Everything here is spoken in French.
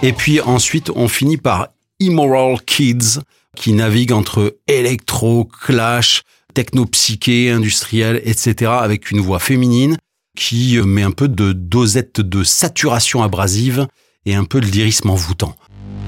Et puis ensuite, on finit par Immoral Kids, qui navigue entre électro, clash, techno-psyché, industriel, etc., avec une voix féminine qui met un peu de dosette de saturation abrasive et un peu de lyrisme envoûtant.